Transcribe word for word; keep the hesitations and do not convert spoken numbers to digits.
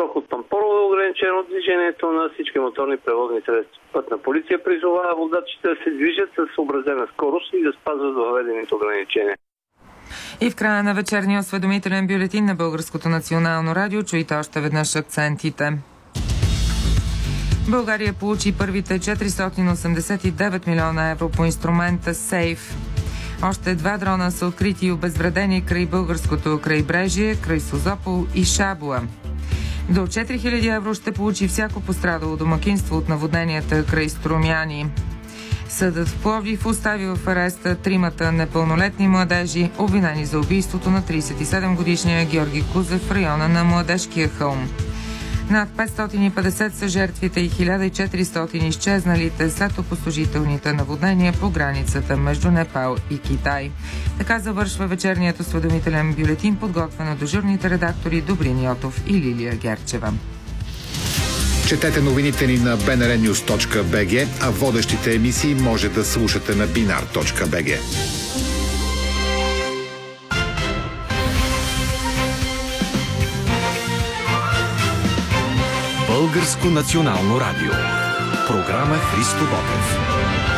срок от тампоново е ограничено движението на всички моторни превозни средства. Пътна полиция призовава водачите да се движат с съобразена скорост и да спазват въведените ограничения. И в края на вечерния осведомителен бюлетин на Българското национално радио чуйте още веднъж акцентите. България получи първите четиристотин осемдесет и девет милиона евро по инструмента Сейф. Още два дрона са открити и обезвредени край българското крайбрежие, край Созопол и Шабла. До четири хиляди евро ще получи всяко пострадало домакинство от наводненията край Струмяни. Съдът в Пловдив остави в ареста тримата непълнолетни младежи, обвинени за убийството на тридесет и седем годишния Георги Кузев в района на Младежкия хълм. Над петстотин и петдесет са жертвите и хиляда и четиристотин изчезналите след опустошителните наводнения по границата между Непал и Китай. Така завършва вечерният осведомителен бюлетин, подготвен от дежурните редактори Добрин Йотов и Лилия Герчева. Четете новините ни на би ен ар нюз точка би джи, а водещите емисии може да слушате на бинар точка би джи. Българско национално радио. Програма Христо Ботев.